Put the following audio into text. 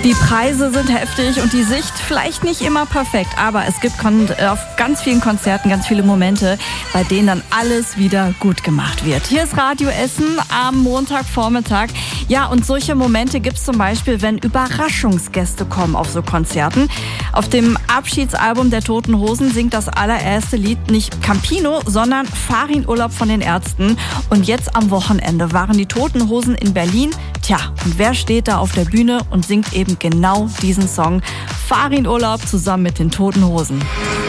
Die Preise sind heftig und die Sicht vielleicht nicht immer perfekt, aber es gibt auf ganz vielen Konzerten ganz viele Momente, bei denen dann alles wieder gut gemacht wird. Hier ist Radio Essen am Montagvormittag. Ja, und solche Momente gibt es zum Beispiel, wenn Überraschungsgäste kommen auf so Konzerten. Auf dem Abschiedsalbum der Toten Hosen singt das allererste Lied nicht Campino, sondern Farin Urlaub von den Ärzten. Und jetzt am Wochenende waren die Toten Hosen in Berlin. Tja, und wer steht da auf der Bühne und singt eben genau diesen Song? Farin Urlaub zusammen mit den Toten Hosen.